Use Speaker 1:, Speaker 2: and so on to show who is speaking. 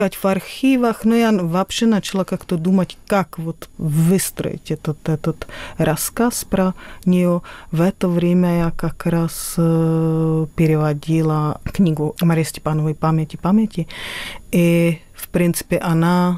Speaker 1: В архивах, но я вообще начала как-то думать, как вот выстроить этот рассказ про нее. В это время я как раз переводила книгу Марии Степановой «Памяти». И, в принципе, она